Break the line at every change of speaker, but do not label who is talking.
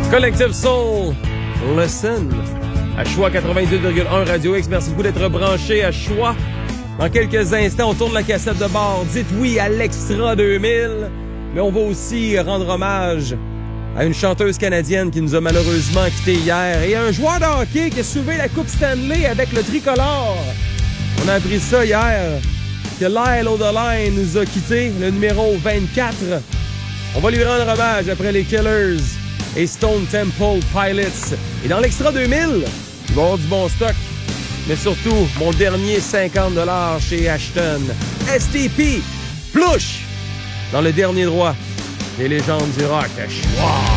Collective Soul, Listen, à Choix 82,1 Radio X. Merci beaucoup d'être branché à Choix. Dans quelques instants, on tourne la cassette de bord. Dites oui à l'Extra 2000. Mais on va aussi rendre hommage à une chanteuse canadienne qui nous a malheureusement quittés hier et à un joueur de hockey qui a soulevé la Coupe Stanley avec le tricolore. On a appris ça hier, que Lyle O'Doline nous a quittés, le numéro 24. On va lui rendre hommage après les Killers et Stone Temple Pilots. Et dans l'Extra 2000, il va y avoir du bon stock. Mais surtout, mon dernier 50$ chez Ashton. STP, Plouche, dans le dernier droit des légendes du rock à Choix.